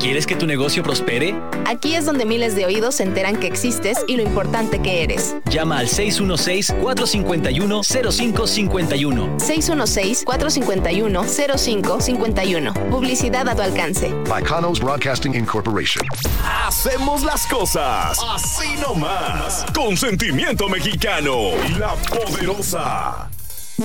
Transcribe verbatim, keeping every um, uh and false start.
¿Quieres que tu negocio prospere? Aquí es donde miles de oídos se enteran que existes y lo importante que eres. Llama al seis uno seis, cuatro cinco uno, cero cinco cinco uno. seis uno seis, cuatro cinco uno, cero cinco cinco uno. Publicidad a tu alcance. By Kanos Broadcasting Incorporation. Hacemos las cosas así nomás. Con sentimiento mexicano. La Poderosa.